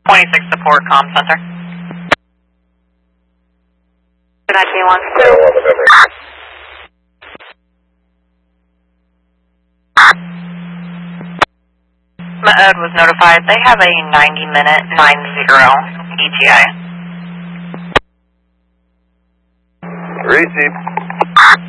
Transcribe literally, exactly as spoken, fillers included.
twenty-six support comm center. nine two one. Ed was notified. They have a ninety minute nine zero E T A. Received.